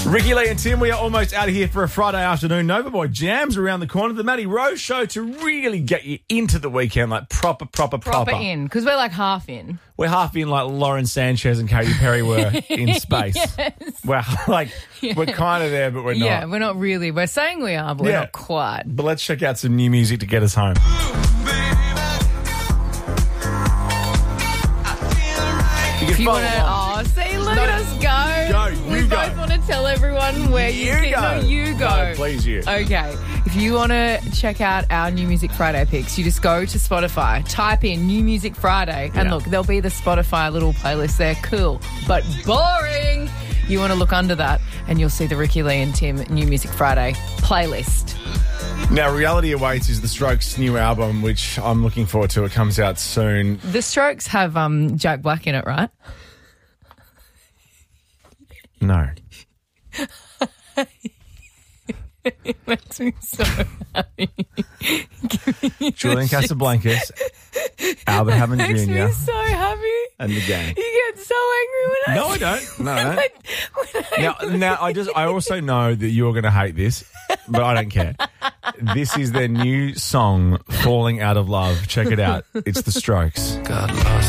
Ricky Lee and Tim, we are almost out of here for a Friday afternoon. Novaboy Jams around the corner. The Matty Rose Show to really get you into the weekend, like proper. Proper in, because we're like half in. We're half in like Lauren Sanchez and Katy Perry were in space. Yes. We're like, we're kind of there, but we're not. Yeah, we're not really. We're saying we are, but we're not quite. But let's check out some new music to get us home. If you want to, see, look at us go. We both want to tell everyone where you can. go. No, you go. No, please, you. Okay. If you want to check out our New Music Friday picks, you just go to Spotify, type in New Music Friday, and look, there'll be the Spotify little playlist there. Cool, but boring. You want to look under that, and you'll see the Ricky Lee and Tim New Music Friday playlist. Now, Reality Awaits is the Strokes' new album, which I'm looking forward to. It comes out soon. The Strokes have Jack Black in it, right? No. It makes me so happy. Julian Casablancas, Albert Hammond Jr. Makes me so happy. And the gang. You get so angry when No, I don't. No, I don't. Now, I also know that you're going to hate this, but I don't care. This is their new song, Falling Out of Love. Check it out. It's the Strokes. Got lost